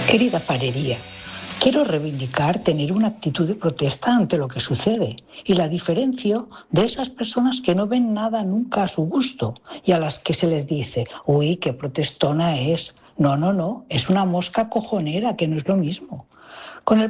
Querida farería, quiero reivindicar tener una actitud de protesta ante lo que sucede y la diferencio de esas personas que no ven nada nunca a su gusto y a las que se les dice, uy, qué protestona es. No, es una mosca cojonera, que no es lo mismo. Con el